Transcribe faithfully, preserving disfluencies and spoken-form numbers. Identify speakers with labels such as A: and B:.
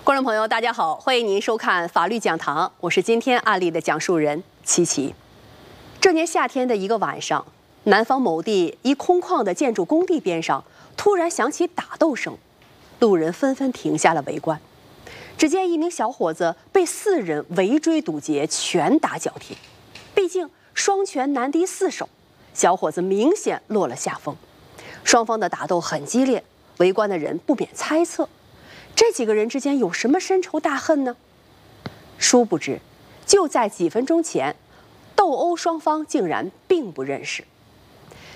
A: 观众朋友，大家好，欢迎您收看法律讲堂，我是今天案例的讲述人琪琪。这年夏天的一个晚上，南方某地一空旷的建筑工地边上，突然响起打斗声，路人纷纷停下了围观。只见一名小伙子被四人围追堵截，拳打脚踢。毕竟双拳难敌四手，小伙子明显落了下风。双方的打斗很激烈，围观的人不免猜测，这几个人之间有什么深仇大恨呢？殊不知，就在几分钟前，斗殴双方竟然并不认识。